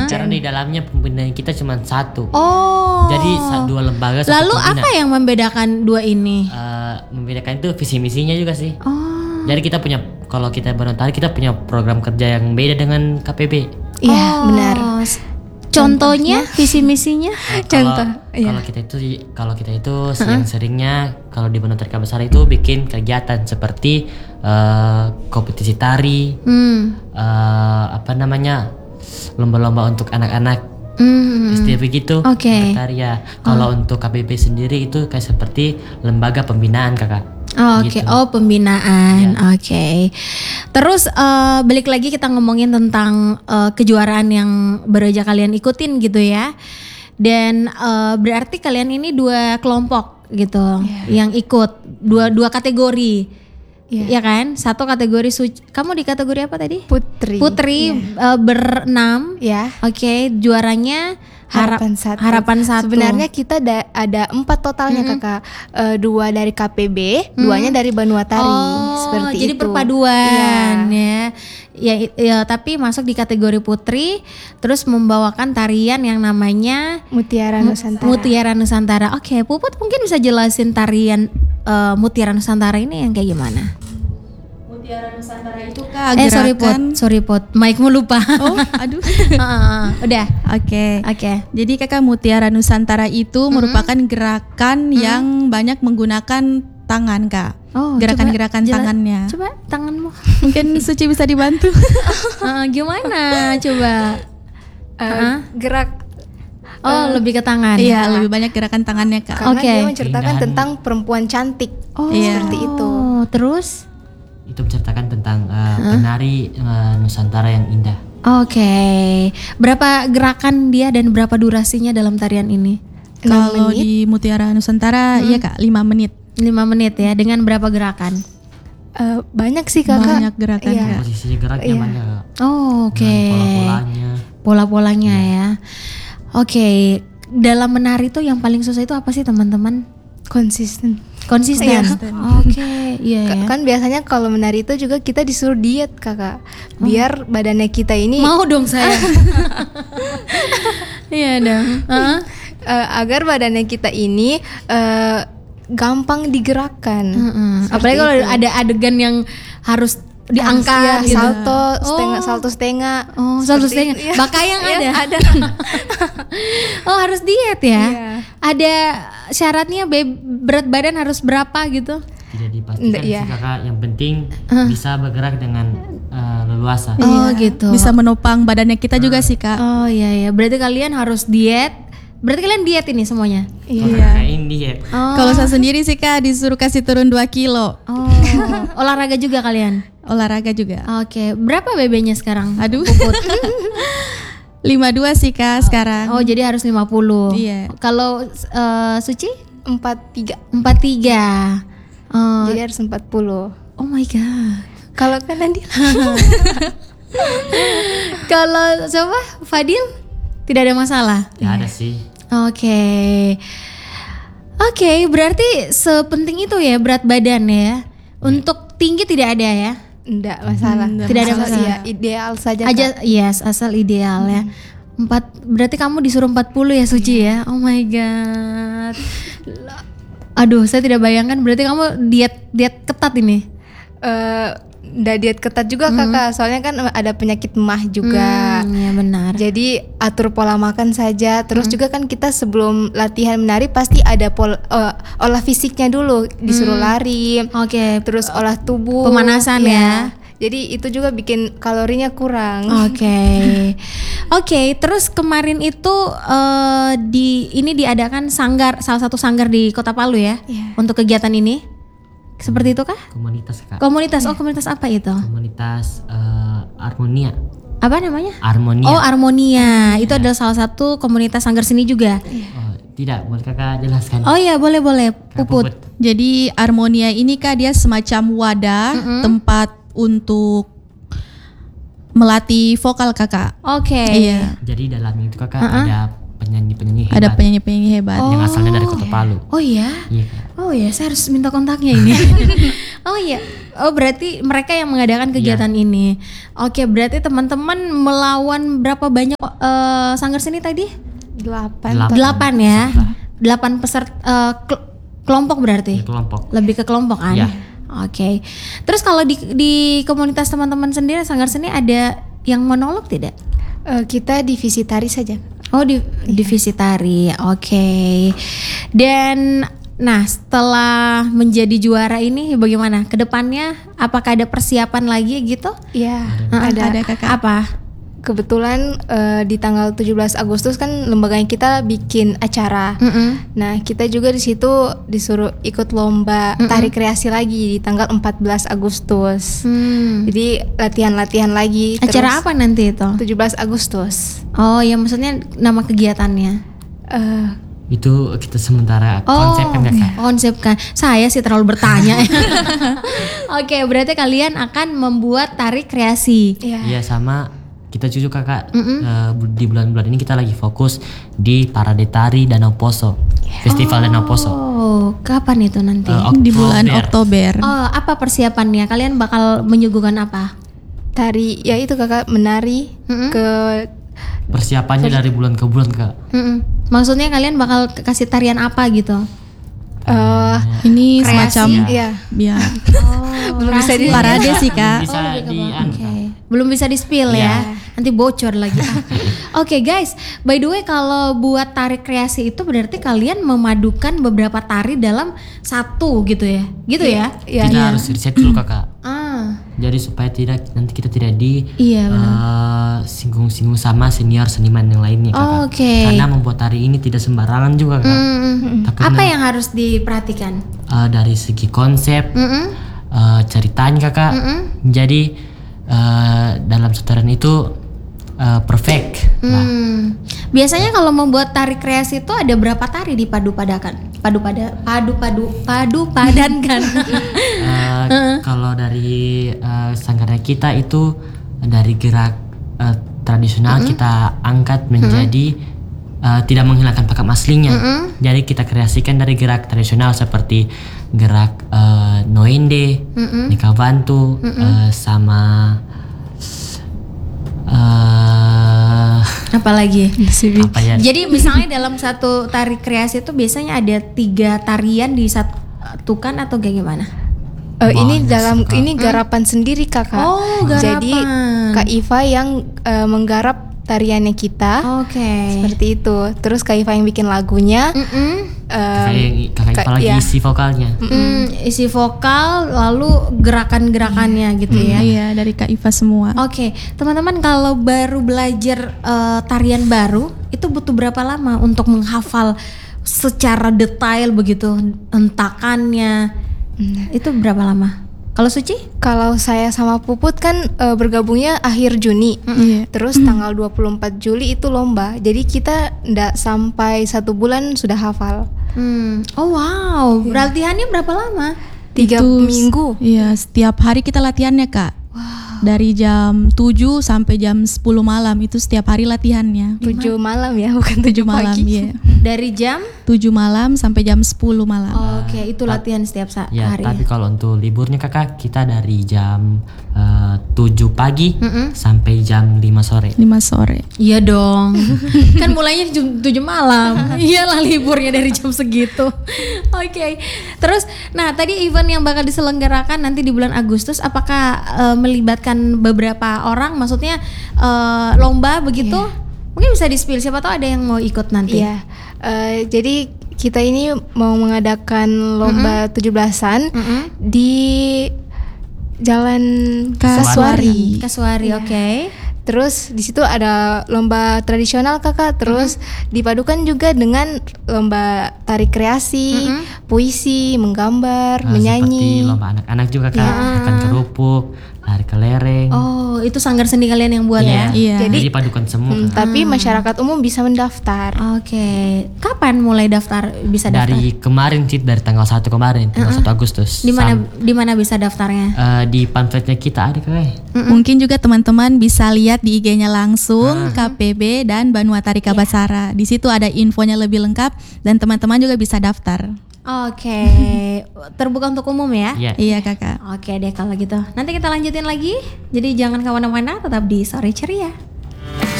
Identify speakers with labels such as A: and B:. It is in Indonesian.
A: Karena di dalamnya pembinaan kita cuma satu.
B: Oh.
A: Jadi dua lembaga. Satu
B: Lalu
A: pembina.
B: apa yang membedakan dua ini?
A: Membedakan itu visi misinya juga sih.
B: Oh.
A: Jadi kita punya, kalau kita Banontari kita punya program kerja yang beda dengan KPB.
C: Iya, benar.
B: Contohnya visi misinya?
A: Kalau kita itu sering-seringnya kalau di Banontari Besar itu bikin kegiatan seperti kompetisi tari, lomba-lomba untuk anak-anak, istilah begitu.
B: Oke.
A: Tari ya. Kalau untuk KPB sendiri itu kayak seperti lembaga pembinaan kakak.
B: Oke,
A: Gitu.
B: Pembinaan. Oke. Terus balik lagi kita ngomongin tentang kejuaraan yang baru aja kalian ikutin gitu ya. Dan berarti kalian ini dua kelompok gitu yang ikut, dua kategori. Ya kan? Satu kategori kamu di kategori apa tadi? Putri berenam.
C: Ya.
B: Oke, juaranya Harapan satu.
C: Sebenarnya kita ada 4 totalnya kakak. 2 dari KPB, 2-nya dari Banuatari. Seperti
B: jadi
C: itu.
B: perpaduan ya, tapi masuk di kategori putri, terus membawakan tarian yang namanya
C: Mutiara Nusantara.
B: Mutiara Nusantara. Oke, Puput mungkin bisa jelasin tarian Mutiara Nusantara ini yang kayak gimana?
D: Mutiara Nusantara itu Kak
B: sorry Pot, mic-mu lupa.
D: Oh, aduh.
B: Udah.
D: Oke.
B: Oke.
D: Jadi Kakak, Mutiara Nusantara itu merupakan gerakan yang banyak menggunakan tangan Kak.
B: Oh,
D: gerakan-gerakan tangannya.
B: Coba tanganmu.
D: Mungkin Suci bisa dibantu.
B: Gimana? Coba.
C: Gerak.
B: Lebih ke tangan.
D: Iya, lebih banyak gerakan tangannya Kak.
C: Karena dia menceritakan tentang perempuan cantik. Seperti itu.
B: Terus?
A: Itu menceritakan tentang penari Nusantara yang indah.
B: Oke. Berapa gerakan dia dan berapa durasinya dalam tarian ini?
D: Kalau di Mutiara Nusantara iya Kak, 5 menit.
B: 5 menit ya, dengan berapa gerakan?
C: Banyak sih kakak.
D: Banyak gerakan Kak.
A: Posisi geraknya banyak.
B: Oke. Pola-polanya ya. Oke. Dalam menari itu yang paling susah itu apa sih teman-teman?
C: Konsisten.
B: Oke. Iya.
C: Kan biasanya kalau menari itu juga kita disuruh diet kakak, biar badannya kita ini
B: mau dong saya. Iya dong.
C: Agar badannya kita ini gampang digerakkan.
B: Apalagi kalau ada adegan yang harus diangkat, gitu.
C: salto setengah.
B: Salto setengah. Bakayang ada. Oh, harus diet ya?
C: Iya.
B: Ada syaratnya berat badan harus berapa gitu?
A: Tidak dipastikan sih kakak, yang penting bisa bergerak dengan leluasa.
B: Oh gitu.
D: Bisa menopang badannya kita juga sih Kak.
B: Oh iya. Berarti kalian harus diet. Berarti kalian diet ini semuanya?
A: Iya. Diet.
D: Kalau saya sendiri sih Kak disuruh kasih turun 2 kilo.
B: Olahraga juga kalian?
D: Olahraga juga.
B: Oke. Berapa BB-nya sekarang?
D: Aduh. 52 sih Kak sekarang.
B: Oh jadi harus 50.
D: Iya.
B: Kalau Suci?
C: 43.
B: Oh.
C: Jadi harus 40.
B: Oh my god.
C: Kalau kan nanti.
B: Kalau coba Fadil tidak ada masalah?
A: Ya ada sih.
B: Oke, berarti sepenting itu ya berat badan ya. Untuk tinggi tidak ada ya?
C: Enggak masalah.
B: Tidak ada masalah.
C: Iya, ideal saja.
B: Yes, asal ideal ya. Berarti kamu disuruh 40 ya Suci ya? Oh my god. Aduh, saya tidak bayangkan. Berarti kamu diet ketat ini?
C: Nggak diet ketat juga kakak, soalnya kan ada penyakit mah juga.
B: Iya benar.
C: Jadi atur pola makan saja. Terus juga kan kita sebelum latihan menari pasti ada olah fisiknya dulu, disuruh lari.
B: Oke.
C: Terus olah tubuh.
B: Pemanasan ya.
C: Jadi itu juga bikin kalorinya kurang.
B: Oke. Terus kemarin itu ini diadakan salah satu sanggar di Kota Palu ya, untuk kegiatan ini. Seperti itu kah?
A: Komunitas kak.
B: Komunitas. Oh, komunitas apa itu?
A: Komunitas Harmonia.
B: Apa namanya?
A: Harmonia.
B: Oh, Harmonia. Itu adalah salah satu komunitas sanggar seni juga.
A: Oh, tidak, boleh kakak jelaskan?
B: Oh iya, boleh. Puput.
D: Jadi Harmonia ini Kak dia semacam wadah tempat untuk melatih vokal kakak.
B: Oke.
D: Iya.
A: Jadi dalam itu kakak ada penyanyi-penyanyi hebat
D: Ada penyanyi-penyanyi hebat.
A: yang asalnya dari Kota Palu.
B: Oh iya.
A: Iya, Kak.
B: Oh ya, saya harus minta kontaknya ini. Oh iya. Oh berarti mereka yang mengadakan kegiatan ini. Oke, berarti teman-teman melawan berapa banyak sanggar seni tadi?
C: 8.
B: 8 ya. 8 peserta kelompok berarti.
A: Kelompok.
B: Lebih ke kelompok kan?
A: Iya.
B: Oke. Terus kalau di komunitas teman-teman sendiri sanggar seni ada yang monolog tidak?
C: Kita divisi tari saja.
B: Oh divisi tari, oke. Dan nah setelah menjadi juara ini bagaimana? Kedepannya apakah ada persiapan lagi gitu?
C: Iya,
D: Ada kakak.
B: Apa?
C: Kebetulan di tanggal 17 Agustus kan lembaganya kita bikin acara. Nah, kita juga di situ disuruh ikut lomba tari kreasi lagi di tanggal 14 Agustus. Jadi latihan-latihan lagi.
B: Acara apa nanti itu?
C: 17 Agustus.
B: Oh ya maksudnya nama kegiatannya?
A: Itu kita sementara konsepkan Kak.
B: Konsepkan. Saya sih terlalu bertanya. Oke, berarti kalian akan membuat tari kreasi.
A: Iya, sama kita juga Kakak di bulan-bulan ini kita lagi fokus di Parade Tari Danau Poso. Festival Danau Poso.
B: Oh, kapan itu nanti?
D: Di bulan Oktober.
B: Oh, apa persiapannya? Kalian bakal menyuguhkan apa?
C: Tari, ya itu kakak menari ke
A: Persiapannya dari bulan ke bulan Kak.
B: Maksudnya kalian bakal kasih tarian apa gitu?
D: Ini
B: kreasi.
D: semacam
C: ya
D: ya
C: belum bisa di
D: parade sih kak.
A: Bisa
B: Oke. Belum bisa di-spill ya. Nanti bocor lagi. Oke guys, by the way kalau buat tari kreasi itu berarti kalian memadukan beberapa tari dalam satu gitu ya? Gitu ya?
A: Kita harus riset dulu Kakak. Jadi supaya nanti kita tidak
B: Iya,
A: singgung-singgung sama senior seniman yang lainnya Kakak.
B: Oke.
A: Karena membuat tari ini tidak sembarangan juga Kak.
B: Apa yang harus diperhatikan?
A: Dari segi konsep, ceritanya Kakak. Jadi dalam sutaran itu perfect.
B: Biasanya kalau membuat tari kreasi itu ada berapa tari dipadu-padankan? Padu-padankan.
A: Kalau dari sanggarnya kita itu dari gerak tradisional kita angkat menjadi tidak menghilangkan pakem aslinya. Jadi kita kreasikan dari gerak tradisional seperti gerak noende, nikabantu, sama
B: Apa lagi?
A: apa ya?
B: Jadi misalnya dalam satu tari kreasi itu biasanya ada 3 tarian disatukan atau kayak gimana?
C: Ini
A: Banyak
C: dalam
A: sih, Kak.
C: ini garapan sendiri kakak.
B: Oh, garapan.
C: Jadi Kak Iva yang menggarap tariannya kita.
B: Oke.
C: Seperti itu. Terus Kak Iva yang bikin lagunya.
A: Kakak Ipa lagi
C: iya.
A: isi vokalnya.
B: Isi vokal lalu gerakan-gerakannya gitu ya.
D: Iya dari Kak Iva semua.
B: Oke, teman-teman kalau baru belajar tarian baru itu butuh berapa lama untuk menghafal secara detail begitu hentakannya? Itu berapa lama? Kalau Suci?
C: Kalau saya sama Puput kan bergabungnya akhir Juni. Terus tanggal 24 Juli itu lomba. Jadi kita ndak sampai 1 bulan sudah hafal.
B: Oh wow, latihannya berapa lama?
C: 3 minggu.
D: Iya, setiap hari kita latihannya Kak. Dari jam 7 sampai jam 10 malam itu setiap hari latihannya.
C: 7 malam ya, bukan 7
D: malam,
C: pagi.
D: iya.
B: Dari jam?
D: 7 malam sampai jam 10 malam.
B: Oke, itu latihan setiap
A: Ya,
B: hari.
A: tapi kalau untuk liburnya Kakak kita dari jam 7 pagi sampai jam 5 sore.
D: 5 sore.
B: Iya dong. Kan mulainya jam 7 malam. Iyalah liburnya dari jam segitu. Oke. Terus nah tadi event yang bakal diselenggarakan nanti di bulan Agustus apakah melibatkan beberapa orang maksudnya lomba begitu? Mungkin bisa di-spill siapa tahu ada yang mau ikut nanti.
C: Iya. Jadi kita ini mau mengadakan lomba 17-an di Jalan Kasuari.
B: Kasuari, oke.
C: Terus di situ ada lomba tradisional kakak, terus dipadukan juga dengan lomba tari kreasi, puisi, menggambar,
A: Seperti
C: menyanyi.
A: lomba anak-anak juga Kak, makan kerupuk, lari kelereng.
B: Oh, itu sanggar seni kalian yang buat ya?
D: Iya.
A: Jadi padukan semua.
C: Tapi masyarakat umum bisa mendaftar.
B: Oke. Kapan mulai daftar? Bisa daftar?
A: Dari kemarin sih, dari tanggal 1 kemarin, tanggal 1 Agustus.
B: Di mana bisa daftarnya?
A: Di pamfletnya kita ada Kak.
D: Mungkin juga teman-teman bisa lihat di IG-nya langsung KPB dan Banua Tari Kabasara. Di situ ada infonya lebih lengkap dan teman-teman juga bisa daftar.
B: Oke. Terbuka untuk umum ya?
A: Iya.
D: Iya kakak.
B: Oke deh kalau gitu. Nanti kita lanjutin lagi. Jadi jangan kemana-mana, tetap di Sore Ceria.